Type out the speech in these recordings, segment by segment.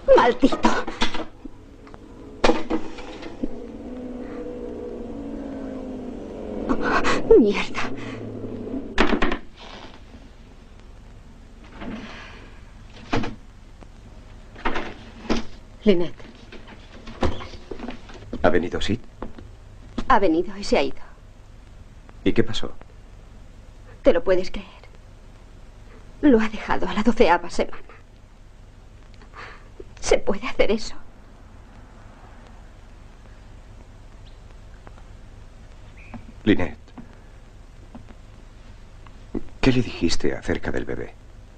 Maldito. Oh, mierda. Lynette. ¿Ha venido Sid? Ha venido y se ha ido. ¿Y qué pasó? ¿Te lo puedes creer? Lo ha dejado a la 12ª semana. ¿Se puede hacer eso? Lynette, ¿qué le dijiste acerca del bebé?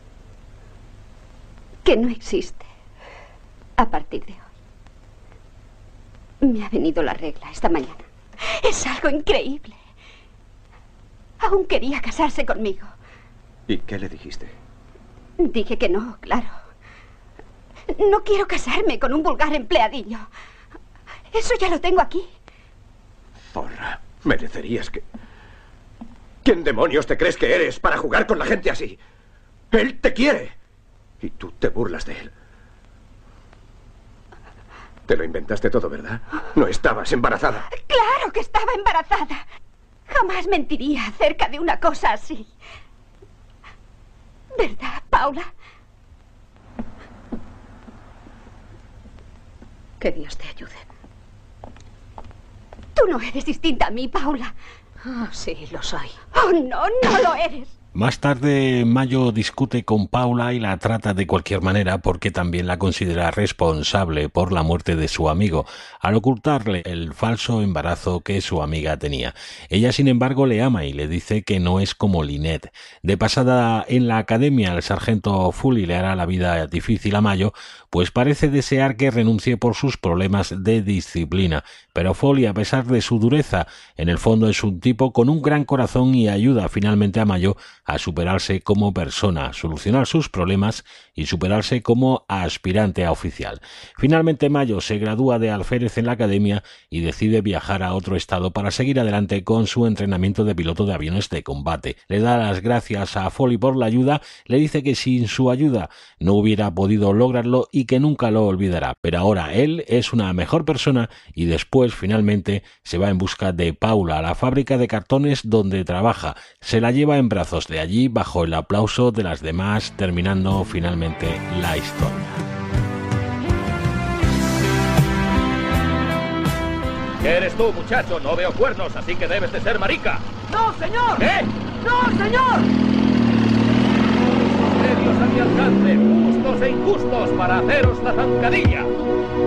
Que no existe. A partir de hoy. Me ha venido la regla esta mañana. Es algo increíble. Aún quería casarse conmigo. ¿Y qué le dijiste? Dije que no, claro. No quiero casarme con un vulgar empleadillo. Eso ya lo tengo aquí. Zorra, merecerías que... ¿Quién demonios te crees que eres para jugar con la gente así? Él te quiere. Y tú te burlas de él. Te lo inventaste todo, ¿verdad? No estabas embarazada. ¡Claro que estaba embarazada! Jamás mentiría acerca de una cosa así. ¿Verdad, Paula? Que Dios te ayude. Tú no eres distinta a mí, Paula. Ah, sí, lo soy. Oh, no, no lo eres. Más tarde, Mayo discute con Paula y la trata de cualquier manera porque también la considera responsable por la muerte de su amigo, al ocultarle el falso embarazo que su amiga tenía. Ella, sin embargo, le ama y le dice que no es como Lynette. De pasada en la academia, el sargento Foley le hará la vida difícil a Mayo, pues parece desear que renuncie por sus problemas de disciplina. Pero Foley, a pesar de su dureza, en el fondo es un tipo con un gran corazón y ayuda finalmente a Mayo a superarse como persona, solucionar sus problemas y superarse como aspirante a oficial. Finalmente Mayo se gradúa de alférez en la academia y decide viajar a otro estado para seguir adelante con su entrenamiento de piloto de aviones de combate. Le da las gracias a Foley por la ayuda, le dice que sin su ayuda no hubiera podido lograrlo y que nunca lo olvidará, pero ahora él es una mejor persona y después finalmente se va en busca de Paula a la fábrica de cartones donde trabaja. Se la lleva en brazos de allí bajo el aplauso de las demás, terminando finalmente la historia. ¿Qué eres tú, muchacho? No veo cuernos, así que debes de ser marica. ¡No, señor! ¿Qué? ¡No, señor! Medios a mi alcance, justos e injustos, para haceros la zancadilla.